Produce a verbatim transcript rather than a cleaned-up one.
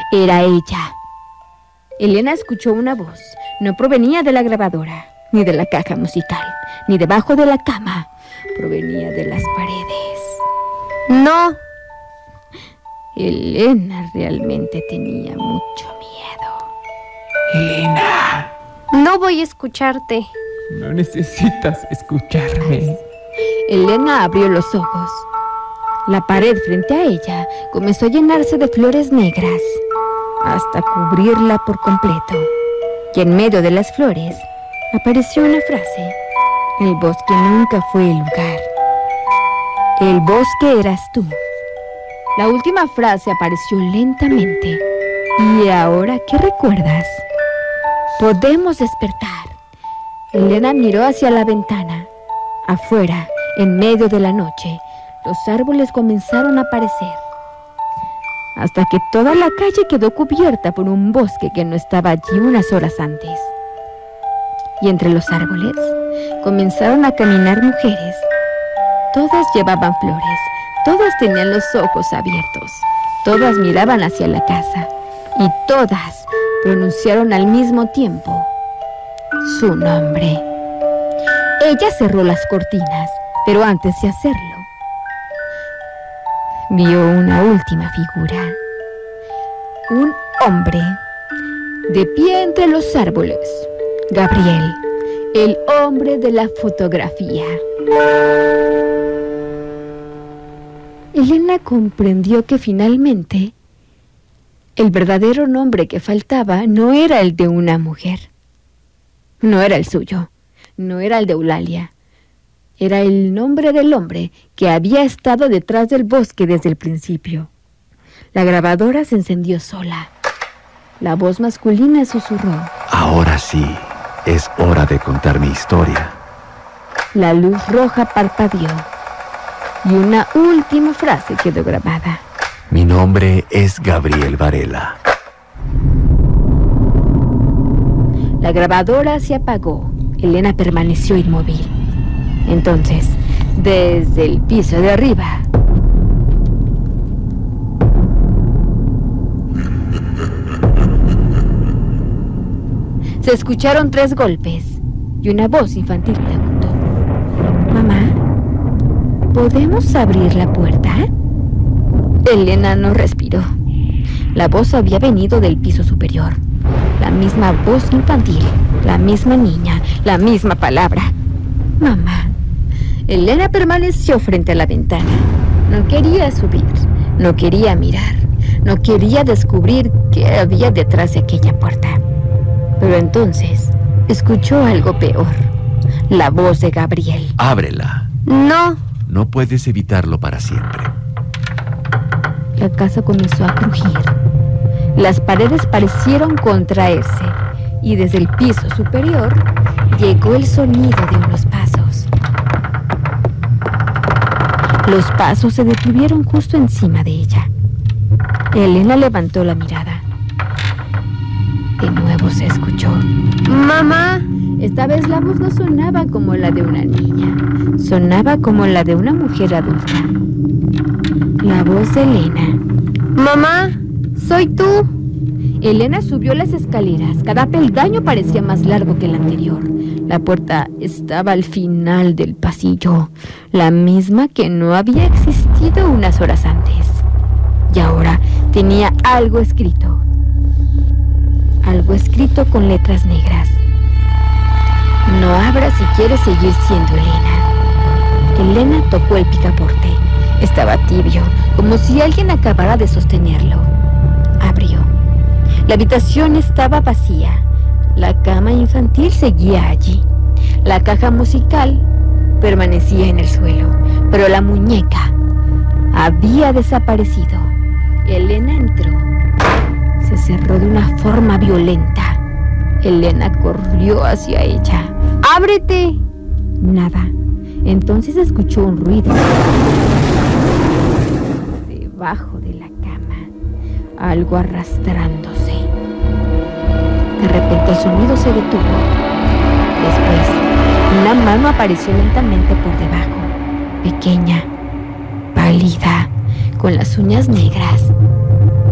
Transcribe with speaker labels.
Speaker 1: Era ella. Elena escuchó una voz. No provenía de la grabadora, ni de la caja musical, ni debajo de la cama. Provenía de las paredes.
Speaker 2: ¡No!
Speaker 1: Elena realmente tenía mucho miedo.
Speaker 3: Elena.
Speaker 2: No voy a escucharte.
Speaker 3: No necesitas escucharme.
Speaker 1: Elena abrió los ojos. La pared frente a ella comenzó a llenarse de flores negras, hasta cubrirla por completo. Y en medio de las flores apareció una frase. El bosque nunca fue el lugar. El bosque eras tú. La última frase apareció lentamente. ¿Y ahora qué recuerdas? Podemos despertar. Elena miró hacia la ventana. Afuera, en medio de la noche, los árboles comenzaron a aparecer, hasta que toda la calle quedó cubierta por un bosque que no estaba allí unas horas antes. Y entre los árboles comenzaron a caminar mujeres. Todas llevaban flores, todas tenían los ojos abiertos, todas miraban hacia la casa y todas pronunciaron al mismo tiempo su nombre. Ella cerró las cortinas, pero antes de hacerlo, vio una última figura. Un hombre, de pie entre los árboles. Gabriel, el hombre de la fotografía. Elena comprendió que finalmente el verdadero nombre que faltaba no era el de una mujer. No era el suyo, no era el de Eulalia. Era el nombre del hombre que había estado detrás del bosque desde el principio. La grabadora se encendió sola. La voz masculina susurró:
Speaker 4: Ahora sí, es hora de contar mi historia.
Speaker 1: La luz roja parpadeó y una última frase quedó grabada.
Speaker 4: Mi nombre es Gabriel Varela.
Speaker 1: La grabadora se apagó. Elena permaneció inmóvil. Entonces, desde el piso de arriba, se escucharon tres golpes y una voz infantil preguntó: ¿Mamá? ¿Podemos abrir la puerta? Elena no respiró. La voz había venido del piso superior. La misma voz infantil, la misma niña, la misma palabra: mamá. Elena permaneció frente a la ventana. No quería subir, no quería mirar, no quería descubrir qué había detrás de aquella puerta. Pero entonces escuchó algo peor: la voz de Gabriel.
Speaker 4: Ábrela.
Speaker 2: No.
Speaker 4: No puedes evitarlo para siempre.
Speaker 1: La casa comenzó a crujir. Las paredes parecieron contraerse y desde el piso superior llegó el sonido de unos pasos. Los pasos se detuvieron justo encima de ella. Elena levantó la mirada. De nuevo se escuchó:
Speaker 2: ¡Mamá!
Speaker 1: Esta vez la voz no sonaba como la de una niña, sonaba como la de una mujer adulta. La voz de Elena.
Speaker 2: ¡Mamá! ¡Soy tú!
Speaker 1: Elena subió las escaleras. Cada peldaño parecía más largo que el anterior. La puerta estaba al final del pasillo, la misma que no había existido unas horas antes. Y ahora tenía algo escrito. Algo escrito con letras negras. No abras si quieres seguir siendo Elena. Elena tocó el picaporte. Estaba tibio, como si alguien acabara de sostenerlo. Abrió. La habitación estaba vacía. La cama infantil seguía allí. La caja musical permanecía en el suelo, pero la muñeca había desaparecido. Elena entró. Se cerró de una forma violenta. Elena corrió hacia ella.
Speaker 2: ¡Ábrete!
Speaker 1: Nada. Entonces escuchó un ruido debajo de la cama, algo arrastrándose. De repente el sonido se detuvo. Después, una mano apareció lentamente por debajo, pequeña, pálida, con las uñas negras.